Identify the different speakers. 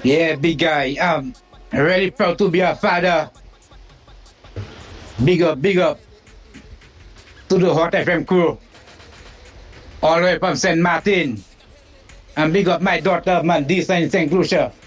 Speaker 1: Yeah, big guy. Really proud to be a father. Big up to the Hot FM crew. All the way from St. Martin. And big up my daughter, Mandisa in St. Lucia.